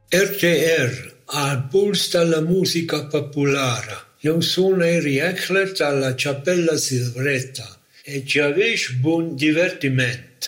RTR al puls dalla musica popolare. Io sono Eri Eckler dalla Cappella Silvretta e ci avessi buon divertimento.